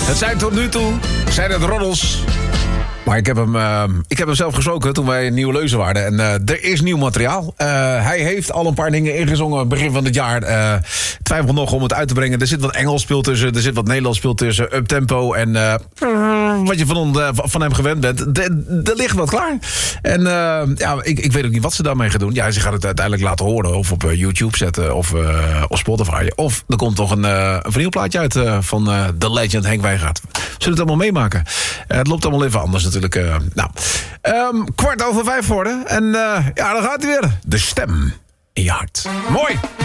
Het zijn tot nu toe het roddels. Maar ik heb hem zelf gesproken toen wij in Nieuw-Leuzen waren. En er is nieuw materiaal. Hij heeft al een paar dingen ingezongen begin van het jaar. Twijfel nog om het uit te brengen. Er zit wat Engels speel tussen. Er zit wat Nederlands speel tussen. Uptempo en wat je van hem gewend bent. Er ligt wat klaar. En ik weet ook niet wat ze daarmee gaan doen. Ja, ze gaat het uiteindelijk laten horen. Of op YouTube zetten. Of op Spotify. Of er komt toch een vinylplaatje uit van The Legend Henk Wijngaard. Zullen het allemaal meemaken? Het loopt allemaal even anders natuurlijk. 4:15 geworden. En dan gaat hij weer. De stem in je hart. Mooi!